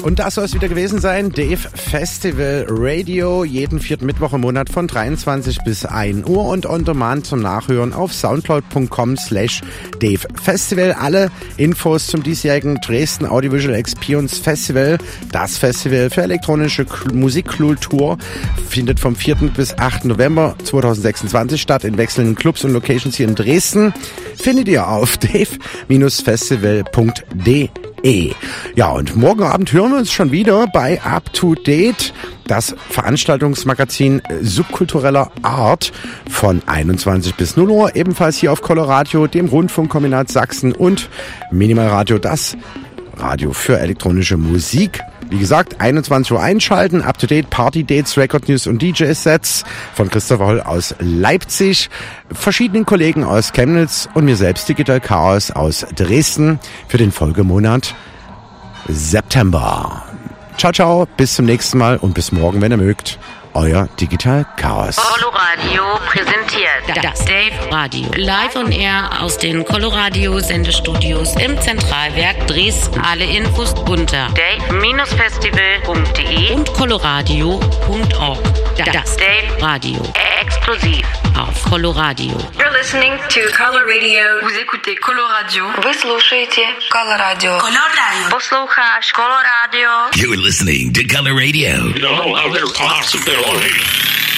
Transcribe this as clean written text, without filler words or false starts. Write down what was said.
Und das soll es wieder gewesen sein. Dave Festival Radio. Jeden vierten Mittwoch im Monat von 23 bis 1 Uhr und on demand zum Nachhören auf soundcloud.com/Dave Festival. Alle Infos zum diesjährigen Dresden Audiovisual Experience Festival. Das Festival für elektronische Musikkultur findet vom 4. bis 8. November 2026 statt in wechselnden Clubs und Locations hier in Dresden. Findet ihr auf dave-festival.de. Ja, und morgen Abend hören wir uns schon wieder bei Up to Date, das Veranstaltungsmagazin subkultureller Art von 21 bis 0 Uhr, ebenfalls hier auf Coloradio, dem Rundfunkkombinat Sachsen und Minimalradio, das Radio für elektronische Musik. Wie gesagt, 21 Uhr einschalten, Up-to-Date, Party-Dates, Record-News und DJ-Sets von Christopher Holl aus Leipzig, verschiedenen Kollegen aus Chemnitz und mir selbst, Digital Chaos aus Dresden, für den Folgemonat September. Ciao, ciao, bis zum nächsten Mal und bis morgen, wenn ihr mögt. Euer Digital Chaos. Coloradio präsentiert das Dave Radio. Live on Air aus den Coloradio Sendestudios im Zentralwerk Dresden. Alle Infos unter dave-festival.de und coloradio.org. Das Dave Radio. Exklusiv auf Coloradio. You're listening to Color Radio. Vous écoutez Coloradio. Вы слушаете Coloradio. Coloradio. Posloucháš Coloradio. You're listening to Color Radio. No other possibility.